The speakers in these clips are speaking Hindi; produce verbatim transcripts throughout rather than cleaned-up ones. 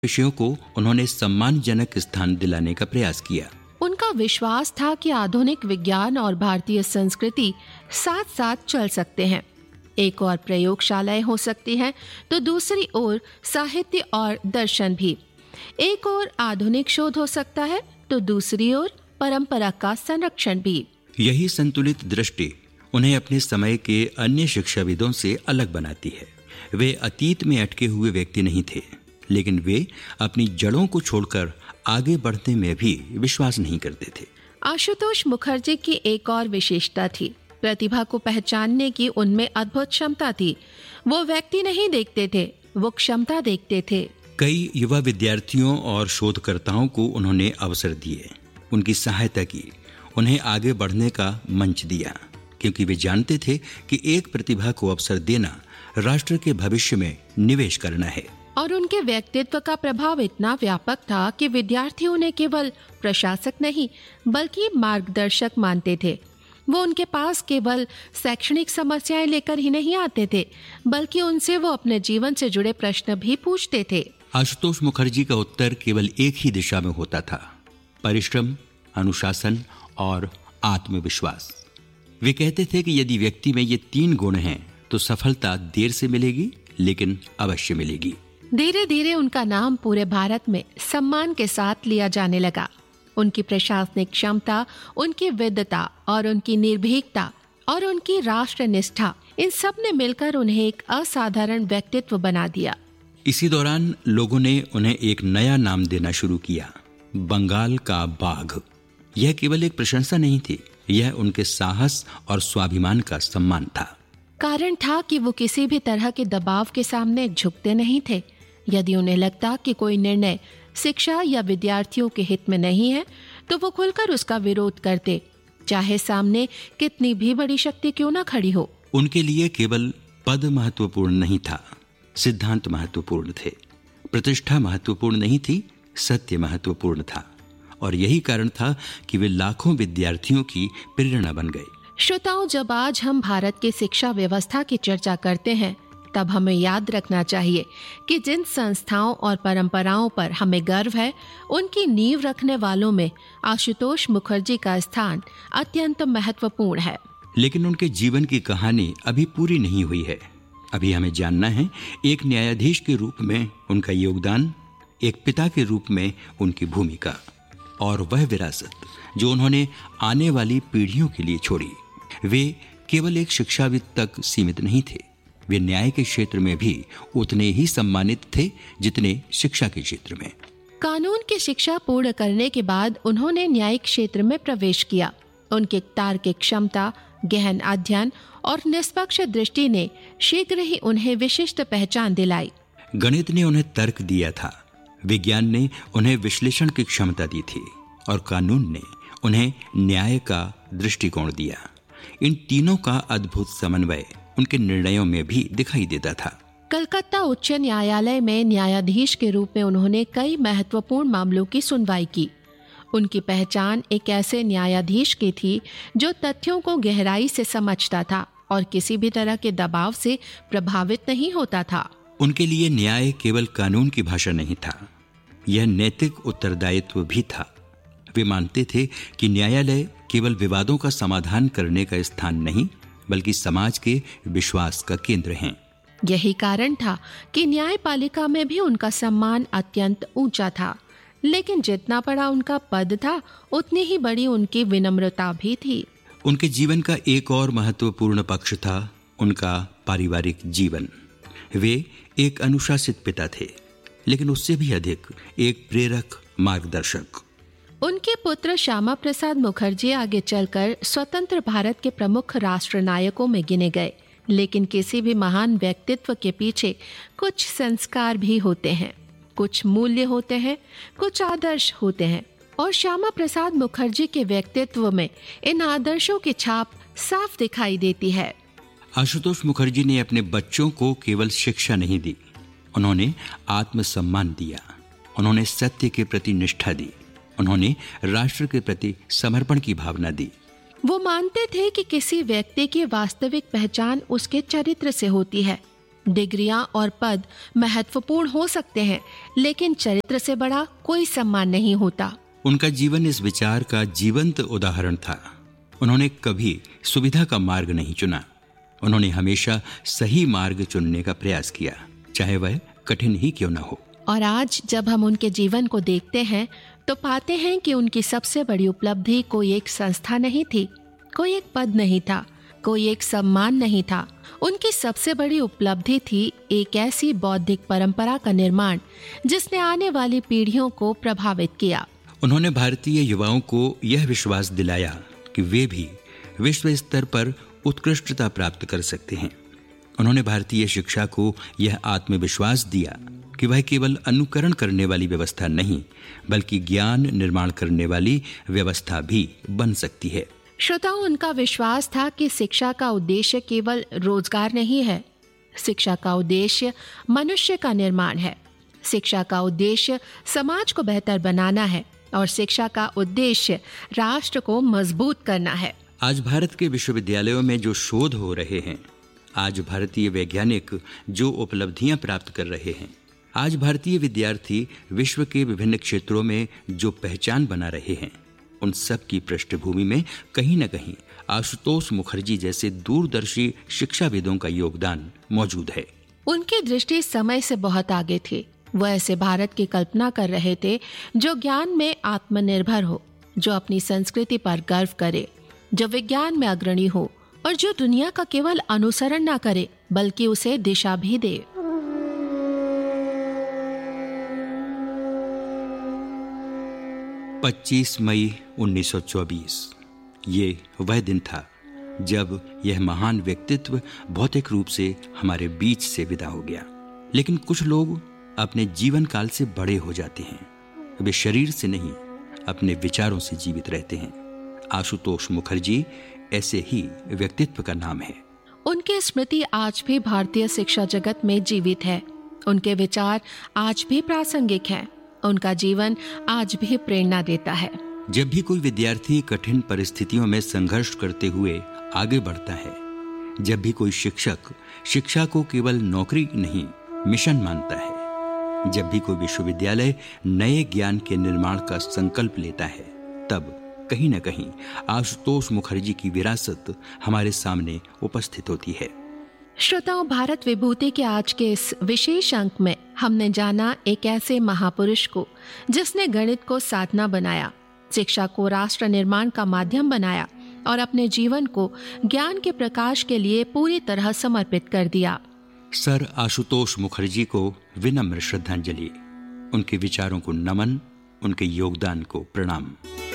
विषयों को उन्होंने सम्मानजनक स्थान दिलाने का प्रयास किया। उनका विश्वास था कि आधुनिक विज्ञान और भारतीय संस्कृति साथ साथ चल सकते हैं। एक और प्रयोगशालाएं हो सकती हैं, तो दूसरी ओर साहित्य और दर्शन भी। एक और आधुनिक शोध हो सकता है, तो दूसरी ओर परंपरा का संरक्षण भी। यही संतुलित दृष्टि उन्हें अपने समय के अन्य शिक्षाविदों से अलग बनाती है। वे अतीत में अटके हुए व्यक्ति नहीं थे, लेकिन वे अपनी जड़ों को छोड़कर आगे बढ़ने में भी विश्वास नहीं करते थे। आशुतोष मुखर्जी की एक और विशेषता थी, प्रतिभा को पहचानने की उनमें अद्भुत क्षमता थी। वो व्यक्ति नहीं देखते थे, वो क्षमता देखते थे। कई युवा विद्यार्थियों और शोधकर्ताओं को उन्होंने अवसर दिए, उनकी सहायता की, उन्हें आगे बढ़ने का मंच दिया, क्योंकि वे जानते थे कि एक प्रतिभा को अवसर देना राष्ट्र के भविष्य में निवेश करना है। और उनके व्यक्तित्व का प्रभाव इतना व्यापक था कि विद्यार्थी उन्हें केवल प्रशासक नहीं बल्कि मार्गदर्शक मानते थे। वो उनके पास केवल शैक्षणिक समस्याएं लेकर ही नहीं आते थे, बल्कि उनसे वो अपने जीवन से जुड़े प्रश्न भी पूछते थे। आशुतोष मुखर्जी का उत्तर केवल एक ही दिशा में होता था, परिश्रम, अनुशासन और आत्मविश्वास। वे कहते थे कि यदि व्यक्ति में ये तीन गुण हैं, तो सफलता देर से मिलेगी, लेकिन अवश्य मिलेगी। धीरे धीरे उनका नाम पूरे भारत में सम्मान के साथ लिया जाने लगा। उनकी प्रशासनिक क्षमता, उनकी विद्वता और उनकी निर्भीकता और उनकी राष्ट्र निष्ठा, इन सब ने मिलकर उन्हें एक असाधारण व्यक्तित्व बना दिया। इसी दौरान लोगों ने उन्हें एक नया नाम देना शुरू किया, बंगाल का बाघ। यह केवल एक प्रशंसा नहीं थी, यह उनके साहस और स्वाभिमान का सम्मान था। कारण था कि वो किसी भी तरह के दबाव के सामने झुकते नहीं थे। यदि उन्हें लगता कि कोई निर्णय शिक्षा या विद्यार्थियों के हित में नहीं है, तो वो खुलकर उसका विरोध करते, चाहे सामने कितनी भी बड़ी शक्ति क्यों ना खड़ी हो। उनके लिए केवल पद महत्वपूर्ण नहीं था, सिद्धांत महत्वपूर्ण थे। प्रतिष्ठा महत्वपूर्ण नहीं थी, सत्य महत्वपूर्ण था। और यही कारण था कि वे लाखों विद्यार्थियों की प्रेरणा बन गए। श्रोताओं, जब आज हम भारत की शिक्षा व्यवस्था की चर्चा करते हैं, तब हमें याद रखना चाहिए कि जिन संस्थाओं और परंपराओं पर हमें गर्व है, उनकी नींव रखने वालों में आशुतोष मुखर्जी का स्थान अत्यंत महत्वपूर्ण है। लेकिन उनके जीवन की कहानी अभी पूरी नहीं हुई है। अभी हमें जानना है एक न्यायाधीश के रूप में उनका योगदान, एक पिता के रूप में उनकी भूमिका, और वह विरासत जो उन्होंने आने वाली पीढ़ियों के लिए छोड़ी। वे केवल एक शिक्षाविद तक सीमित नहीं थे, वे न्याय के क्षेत्र में भी उतने ही सम्मानित थे जितने शिक्षा के क्षेत्र में। कानून की शिक्षा पूर्ण करने के बाद उन्होंने न्यायिक क्षेत्र में प्रवेश किया। उनके तार्किक क्षमता, गहन अध्ययन और निष्पक्ष दृष्टि ने शीघ्र ही उन्हें विशिष्ट पहचान दिलाई। गणित ने उन्हें तर्क दिया था, विज्ञान ने उन्हें विश्लेषण की क्षमता दी थी, और कानून ने उन्हें न्याय का दृष्टिकोण दिया। इन तीनों का अद्भुत समन्वय उनके निर्णयों में भी दिखाई देता था। कलकत्ता उच्च न्यायालय में न्यायाधीश के रूप में उन्होंने कई महत्वपूर्ण मामलों की सुनवाई की। उनकी पहचान एक ऐसे न्यायाधीश की थी जो तथ्यों को गहराई से समझता था और किसी भी तरह के दबाव से प्रभावित नहीं होता था। उनके लिए न्याय केवल कानून की भाषा नहीं था, यह नैतिक उत्तरदायित्व भी था। वे मानते थे कि न्यायालय केवल विवादों का समाधान करने का स्थान नहीं, बल्कि समाज के विश्वास का केंद्र हैं। यही कारण था कि न्यायपालिका में भी उनका सम्मान अत्यंत ऊंचा था। लेकिन जितना बड़ा उनका पद था, उतनी ही बड़ी उनकी विनम्रता भी थी। उनके जीवन का एक और महत्वपूर्ण पक्ष था उनका पारिवारिक जीवन। वे एक अनुशासित पिता थे, लेकिन उससे भी अधिक एक प्रेरक मार्गदर्शक। उनके पुत्र श्यामा प्रसाद मुखर्जी आगे चलकर स्वतंत्र भारत के प्रमुख राष्ट्रनायकों में गिने गए। लेकिन किसी भी महान व्यक्तित्व के पीछे कुछ संस्कार भी होते हैं, कुछ मूल्य होते हैं, कुछ आदर्श होते हैं, और श्यामा प्रसाद मुखर्जी के व्यक्तित्व में इन आदर्शों की छाप साफ दिखाई देती है। आशुतोष मुखर्जी ने अपने बच्चों को केवल शिक्षा नहीं दी, उन्होंने आत्मसम्मान दिया, उन्होंने सत्य के प्रति निष्ठा दी, उन्होंने राष्ट्र के प्रति समर्पण की भावना दी। वो मानते थे कि किसी व्यक्ति की वास्तविक पहचान उसके चरित्र से होती है, डिग्रियां और पद महत्वपूर्ण हो सकते हैं, लेकिन चरित्र से बड़ा कोई सम्मान नहीं होता। उनका जीवन इस विचार का जीवंत उदाहरण था। उन्होंने कभी सुविधा का मार्ग नहीं चुना। उन्होंने हमेशा सही मार्ग चुनने का प्रयास किया, चाहे वह कठिन ही क्यों न हो। और आज जब हम उनके जीवन को देखते हैं तो पाते हैं कि उनकी सबसे बड़ी उपलब्धि कोई एक संस्था नहीं थी, कोई एक पद नहीं था, कोई एक सम्मान नहीं था। उनकी सबसे बड़ी उपलब्धि थी एक ऐसी बौद्धिक परंपरा का निर्माण जिसने आने वाली पीढ़ियों को प्रभावित किया। उन्होंने भारतीय युवाओं को यह विश्वास दिलाया कि वे भी विश्व स्तर पर उत्कृष्टता प्राप्त कर सकते हैं। उन्होंने भारतीय शिक्षा को यह आत्मविश्वास दिया कि वह केवल अनुकरण करने वाली व्यवस्था नहीं, बल्कि ज्ञान निर्माण करने वाली व्यवस्था भी बन सकती है। श्रोताओं, उनका विश्वास था कि शिक्षा का उद्देश्य केवल रोजगार नहीं है। शिक्षा का उद्देश्य मनुष्य का निर्माण है। शिक्षा का उद्देश्य समाज को बेहतर बनाना है और शिक्षा का उद्देश्य राष्ट्र को मजबूत करना है। आज भारत के विश्वविद्यालयों में जो शोध हो रहे हैं, आज भारतीय वैज्ञानिक जो उपलब्धियां प्राप्त कर रहे हैं, आज भारतीय विद्यार्थी विश्व के विभिन्न क्षेत्रों में जो पहचान बना रहे हैं, उन सब की पृष्ठभूमि में कहीं न कहीं आशुतोष मुखर्जी जैसे दूरदर्शी शिक्षाविदों का योगदान मौजूद है। उनकी दृष्टि समय से बहुत आगे थी। वह ऐसे भारत की कल्पना कर रहे थे जो ज्ञान में आत्मनिर्भर हो, जो अपनी संस्कृति पर गर्व करे, जो विज्ञान में अग्रणी हो और जो दुनिया का केवल अनुसरण न करे बल्कि उसे दिशा भी दे। पच्चीस मई उन्नीस सौ चौबीस ये वह दिन था जब यह महान व्यक्तित्व भौतिक रूप से हमारे बीच से विदा हो गया। लेकिन कुछ लोग अपने जीवन काल से बड़े हो जाते हैं। वे शरीर से नहीं, अपने विचारों से जीवित रहते हैं। आशुतोष मुखर्जी ऐसे ही व्यक्तित्व का नाम है। उनकी स्मृति आज भी भारतीय शिक्षा जगत में जीवित है। उनके विचार आज भी प्रासंगिक हैं। उनका जीवन आज भी प्रेरणा देता है। जब भी कोई विद्यार्थी कठिन परिस्थितियों में संघर्ष करते हुए आगे बढ़ता है, जब भी कोई शिक्षक शिक्षा को केवल नौकरी नहीं मिशन मानता है, जब भी कोई विश्वविद्यालय नए ज्ञान के निर्माण का संकल्प लेता है, तब कहीं न कहीं आशुतोष मुखर्जी की विरासत हमारे सामने उपस्थित होती है। श्रोताओं, भारत विभूति के आज के इस विशेष अंक में हमने जाना एक ऐसे महापुरुष को जिसने गणित को साधना बनाया, शिक्षा को राष्ट्र निर्माण का माध्यम बनाया और अपने जीवन को ज्ञान के प्रकाश के लिए पूरी तरह समर्पित कर दिया। सर आशुतोष मुखर्जी को विनम्र श्रद्धांजलि, उनके विचारों को नमन, उनके योगदान को प्रणाम।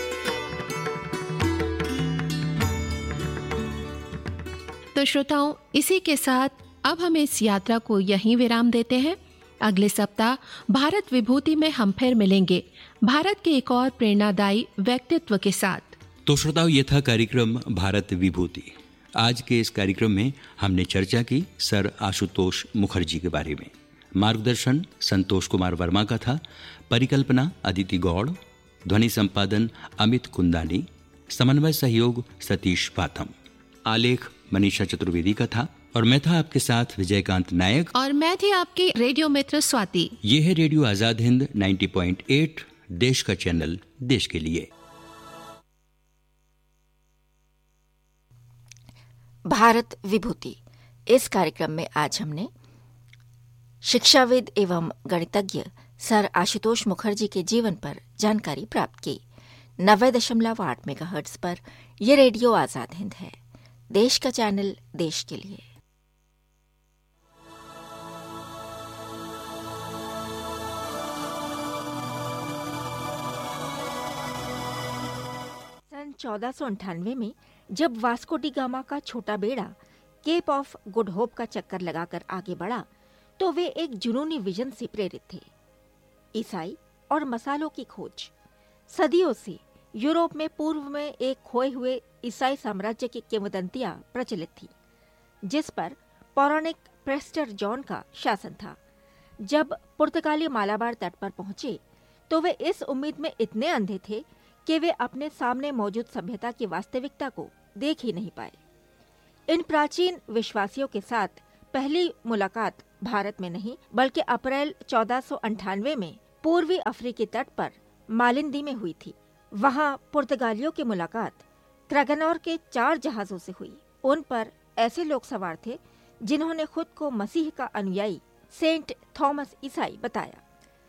तो श्रोताओं, इसी के साथ अब हम इस यात्रा को यहीं विराम देते हैं। अगले सप्ताह भारत विभूति में हम फिर मिलेंगे भारत के एक और प्रेरणादायी व्यक्तित्व के साथ। तो श्रोताओं, ये था कार्यक्रम भारत विभूति। आज के इस कार्यक्रम में हमने चर्चा की सर आशुतोष मुखर्जी के बारे में। मार्गदर्शन संतोष कुमार वर्मा का था, परिकल्पना अदिति गौड़, ध्वनि संपादन अमित कुंदानी, समन्वय सहयोग सतीश पाथम, आलेख मनीषा चतुर्वेदी का था और मैं था आपके साथ विजयकांत नायक और मैं थी आपकी रेडियो मित्र स्वाति। ये है रेडियो आजाद हिंद नब्बे पॉइंट आठ, देश का चैनल देश के लिए। भारत विभूति इस कार्यक्रम में आज हमने शिक्षाविद एवं गणितज्ञ सर आशुतोष मुखर्जी के जीवन पर जानकारी प्राप्त की। नब्बे दशमलव आठ मेगाहर्ट्ज पर यह रेडियो आजाद हिंद है, देश का चैनल देश के लिए। सन चौदह सौ अंठानवे में जब वास्को डी गामा का छोटा बेड़ा केप ऑफ गुड होप का चक्कर लगाकर आगे बढ़ा, तो वे एक जुनूनी विजन से प्रेरित थे। ईसाई और मसालों की खोज। सदियों से यूरोप में पूर्व में एक खोए हुए ईसाई साम्राज्य की किंवदंतियां प्रचलित थी, जिस पर पौराणिक प्रेस्टर जॉन का शासन था। जब पुर्तगाली मालाबार तट पर पहुंचे तो वे इस उम्मीद में इतने अंधे थे कि वे अपने सामने मौजूद सभ्यता की वास्तविकता को देख ही नहीं पाए। इन प्राचीन विश्वासियों के साथ पहली मुलाकात भारत में नहीं बल्कि अप्रैल चौदह सौ अंठानवे में पूर्वी अफ्रीकी तट पर मालिंदी में हुई थी। वहां पुर्तगालियों की मुलाकात क्रैगनोर के चार जहाजों से हुई। उन पर ऐसे लोग सवार थे जिन्होंने खुद को मसीह का अनुयायी सेंट थॉमस ईसाई बताया।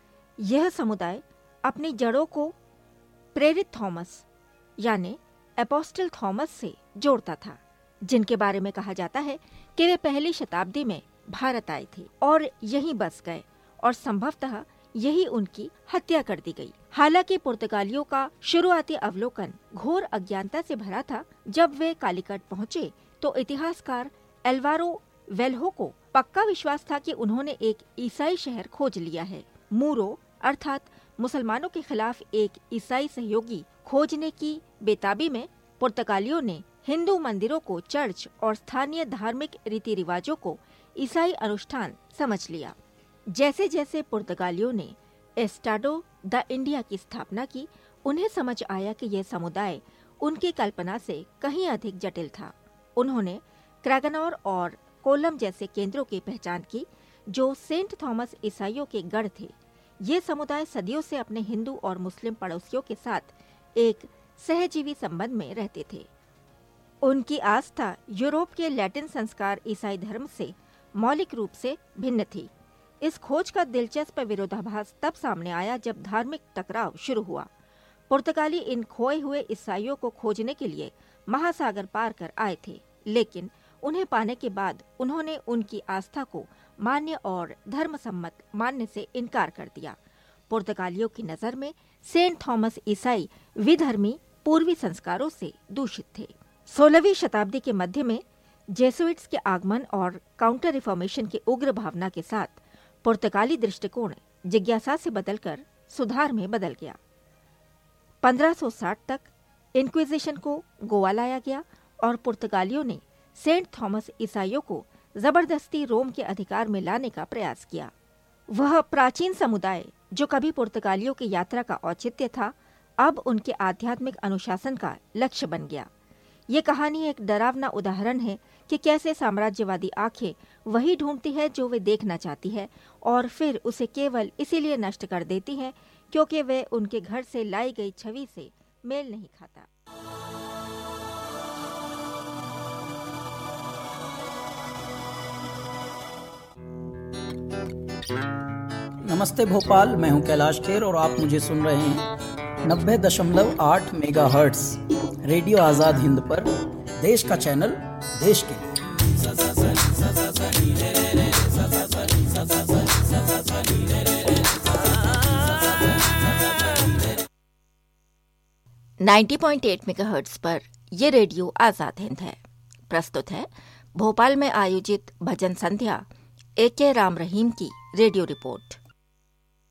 यह समुदाय अपनी जड़ों को प्रेरित थॉमस यानी एपोस्टल थॉमस से जोड़ता था, जिनके बारे में कहा जाता है कि वे पहली शताब्दी में भारत आए थे और यहीं बस गए और संभवतः यही उनकी हत्या कर दी गई। हालांकि पुर्तगालियों का शुरुआती अवलोकन घोर अज्ञानता से भरा था। जब वे कालीकट पहुंचे तो इतिहासकार एल्वारो वेल्हो को पक्का विश्वास था कि उन्होंने एक ईसाई शहर खोज लिया है। मूरो अर्थात मुसलमानों के खिलाफ एक ईसाई सहयोगी खोजने की बेताबी में पुर्तगालियों ने हिंदू मंदिरों को चर्च और स्थानीय धार्मिक रीति रिवाजों को ईसाई अनुष्ठान समझ लिया। जैसे जैसे पुर्तगालियों ने एस्टाडो द इंडिया की स्थापना की, उन्हें समझ आया कि यह समुदाय उनकी कल्पना से कहीं अधिक जटिल था। उन्होंने क्रैगनोर और कोलम जैसे केंद्रों की पहचान की जो सेंट थॉमस ईसाइयों के गढ़ थे। ये समुदाय सदियों से अपने हिंदू और मुस्लिम पड़ोसियों के साथ एक सहजीवी संबंध में रहते थे। उनकी आस्था यूरोप के लैटिन संस्कार ईसाई धर्म से मौलिक रूप से भिन्न थी। इस खोज का दिलचस्प विरोधाभास तब सामने आया जब धार्मिक टकराव शुरू हुआ। पुर्तगाली इन खोए हुए ईसाइयों को खोजने के लिए महासागर पार कर आए थे, लेकिन उन्हें पाने के बाद उन्होंने उनकी आस्था को मान्य और धर्मसम्मत मानने से इनकार कर दिया। पुर्तगालियों की नजर में सेंट थॉमस ईसाई विधर्मी पूर्वी संस्कारों से दूषित थे। सोलहवीं शताब्दी के मध्य में जेसुइट्स के आगमन और काउंटर रिफॉर्मेशन की उग्र भावना के साथ पुर्तगाली दृष्टिकोण जिज्ञासा से बदलकर सुधार में बदल गया। पंद्रह सौ साठ तक इंक्विजिशन को गोवा लाया गया और पुर्तगालियों ने सेंट थॉमस ईसाइयों को जबरदस्ती रोम के अधिकार में लाने का प्रयास किया। वह प्राचीन समुदाय जो कभी पुर्तगालियों की यात्रा का औचित्य था, अब उनके आध्यात्मिक अनुशासन का लक्ष्य बन गया। ये कहानी एक डरावना उदाहरण है कि कैसे साम्राज्यवादी आंखें वही ढूंढती है जो वे देखना चाहती है और फिर उसे केवल इसीलिए नष्ट कर देती है क्योंकि वे उनके घर से लाई गई छवि से मेल नहीं खाता। नमस्ते भोपाल, मैं हूं कैलाश खेर और आप मुझे सुन रहे हैं नब्बे दशमलव आठ mega hertz radio Azad Hind पर, देश का चैनल देश के लिए। नब्बे पॉइंट आठ मेगाहर्ट्ज पर यह रेडियो आजाद हिंद है। प्रस्तुत है भोपाल में आयोजित भजन संध्या ए के राम रहीम की रेडियो रिपोर्ट।